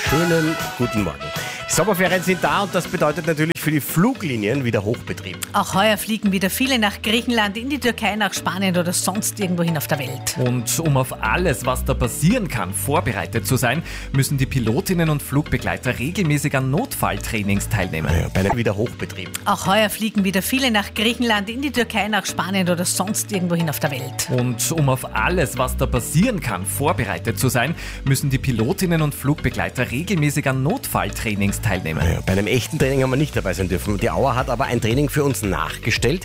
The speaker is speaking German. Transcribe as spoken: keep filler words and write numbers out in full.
schönen guten Morgen. Die Sommerferien sind da und das bedeutet natürlich für die Fluglinien wieder Hochbetrieb. Auch heuer fliegen wieder viele nach Griechenland, in die Türkei, nach Spanien oder sonst irgendwohin auf der Welt. Und um auf alles, was da passieren kann, vorbereitet zu sein, müssen die Pilotinnen und Flugbegleiter regelmäßig an Notfalltrainings teilnehmen. Ja, bei einem wieder Hochbetrieb. Auch heuer fliegen wieder viele nach Griechenland, in die Türkei, nach Spanien oder sonst irgendwohin auf der Welt. Und um auf alles, was da passieren kann, vorbereitet zu sein, müssen die Pilotinnen und Flugbegleiter regelmäßig an Notfalltrainings teilnehmen. Ja, bei einem echten Training haben wir nicht dabei sein dürfen. Die Auer hat aber ein Training für uns nachgestellt.